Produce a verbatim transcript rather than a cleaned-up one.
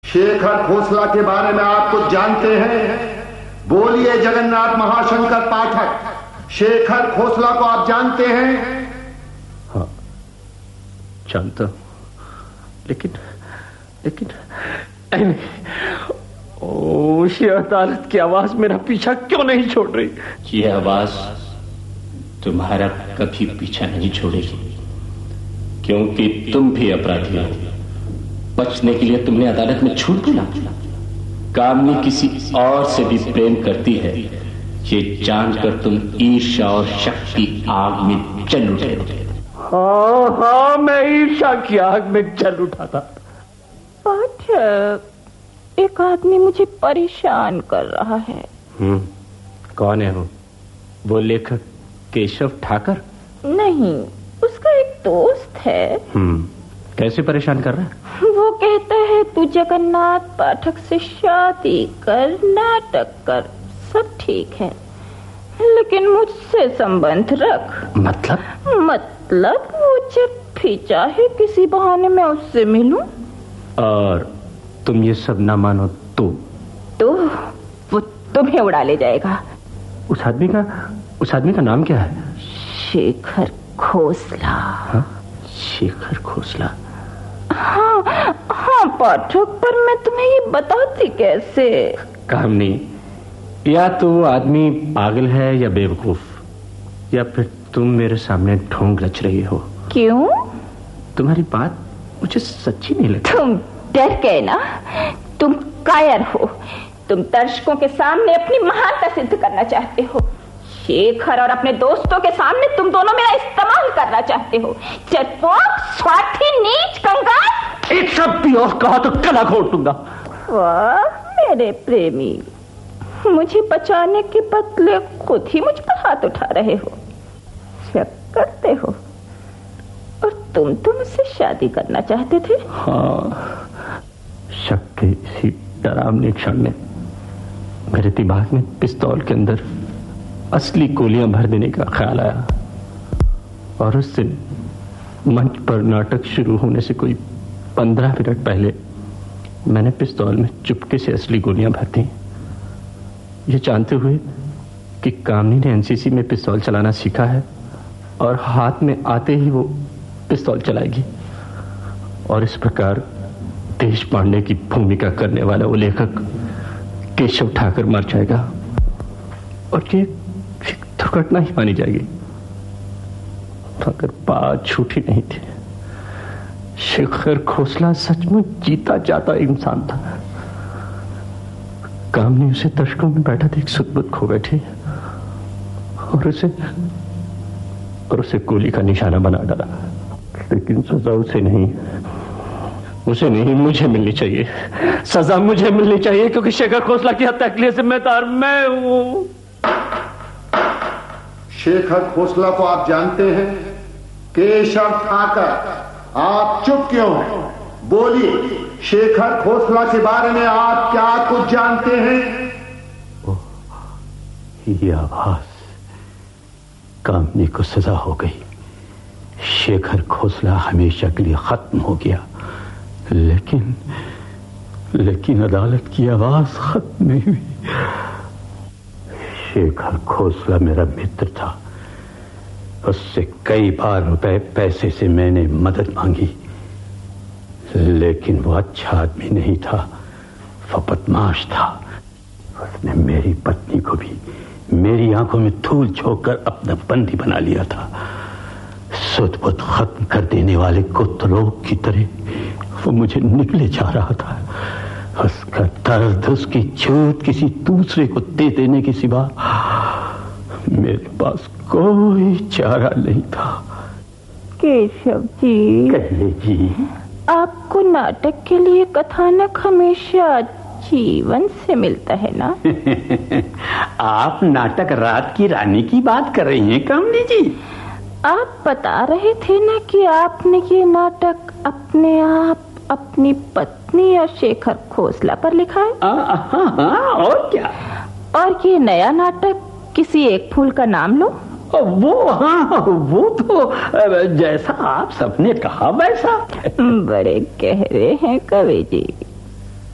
शेखर खोसला के बारे में आप कुछ जानते हैं? बोलिए जगन्नाथ महाशंकर पाठक, शेखर खोसला को आप जानते हैं? हाँ, जानता हूं, लेकिन लेकिन नहीं, उस अदालत की आवाज मेरा पीछा क्यों नहीं छोड़ रही? ये आवाज तुम्हारा कभी पीछा नहीं छोड़ेगी, क्योंकि तुम भी अपराधी हो। बचने के लिए तुमने अदालत में झूठ बोला। कामनी किसी और से भी प्रेम करती है, ये जानकर तुम ईर्ष्या और शक की आग में जल उठे। हाँ हाँ, मैं ईर्ष्या की आग में जल उठा था। पाठक, एक आदमी मुझे परेशान कर रहा है। हम्म, कौन है वो? वो लेखक केशव ठाकर? नहीं, उसका एक दोस्त है। हम्म, कैसे परेशान कर रहा है? वो कहता है तू जगन्नाथ पाठक से शादी कर, नाटक कर, सब ठीक है, लेकिन मुझसे संबंध रख। मतलब? मतलब वो जब भी चाहे किसी बहाने में उससे मिलूं। और तुम ये सब ना मानो तो? तो वो तुम्हें उड़ा ले जाएगा। उस आदमी का उस आदमी का नाम क्या है? शेखर खोसला। हाँ? शेखर खोसला? हाँ हाँ पाठक, पर मैं तुम्हें ये बताती कैसे? कामनी, या तो वो आदमी पागल है या बेवकूफ, या फिर तुम मेरे सामने ढोंग रच रही हो। क्यों? तुम्हारी बात मुझे सच्ची नहीं लगती। तुम डर गए ना? तुम कायर हो। तुम दर्शकों के सामने अपनी महानता सिद्ध करना चाहते हो। शेखर और अपने दोस्तों के सामने तुम दोनों मेरा इस्तेमाल करना चाहते हो। डरपोक, स्वार्थी, नीच, कंगाल। एक शब्द भी और कहा तो गला घोट दूंगा। वाह मेरे प्रेमी, मुझे बचाने के बदले खुद ही मुझ पर हाथ उठा रहे हो, शक करते हो। और तुम तो मुझसे शादी करना चाहते थे। हाँ, शक के इसी डरावने क्षण में मेरे दिमाग में पिस्तौल के अंदर असली गोलियां भर देने का ख्याल आया, और उस दिन मंच पर नाटक शुरू होने से कोई पंद्रह मिनट पहले मैंने पिस्तौल में चुपके से असली गोलियां भर दी, ये जानते हुए कि कामनी ने एनसीसी में पिस्तौल चलाना सीखा है और हाथ में आते ही वो पिस्तौल चलाएगी, और इस प्रकार देश पांडे की भूमिका करने वाला वो लेखक केशव ठाकर मर जाएगा, और ये दुर्घटना ही मानी जाएगी। मगर बात झूठी नहीं थी। शेखर खोसला सचमुच जीता जाता इंसान था। कामनी उसे दर्शकों में बैठा देख सुध-बुध खो बैठी और उसे और उसे गोली का निशाना बना डाला। लेकिन सजा उसे नहीं, उसे नहीं, मुझे मिलनी चाहिए। सजा मुझे मिलनी चाहिए, क्योंकि शेखर खोसला की हत्या के लिए जिम्मेदार मैं हूं। शेखर खोसला को आप जानते हैं? केशव ठाकर, आप चुप क्यों हैं? बोलिए, शेखर खोसला के बारे में आप क्या कुछ जानते हैं? ओह, ये आवाज, कामनी को सजा हो गई। शेखर खोसला हमेशा के लिए खत्म हो गया, लेकिन लेकिन अदालत की आवाज खत्म नहीं हुई। शेखर खोसला मेरा मित्र था। उससे कई बार रुपए पैसे से मैंने मदद मांगी, लेकिन वो अच्छा आदमी नहीं था, वो बदमाश था। उसने मेरी पत्नी को भी मेरी आंखों में धूल झोंक कर अपना बंदी बना लिया था। सुध-बुध खत्म कर देने वाले कुत्तलोग की तरह वो मुझे निकले जा रहा था। उसका दर्द, उसकी छूट किसी दूसरे को दे देने के सिवा मेरे पास कोई चारा नहीं था। केशव जी, कहिए जी। आपको नाटक के लिए कथानक हमेशा जीवन से मिलता है ना? आप नाटक रात की रानी की बात कर रही हैं कामनी जी? आप बता रहे थे ना कि आपने ये नाटक अपने आप, अपनी पत्नी और शेखर खोसला पर लिखा है। हाँ हाँ, और क्या? और ये नया नाटक किसी एक फूल का नाम लो। वो हाँ, वो तो जैसा आप सबने कहा वैसा। बड़े गहरे हैं कवि जी।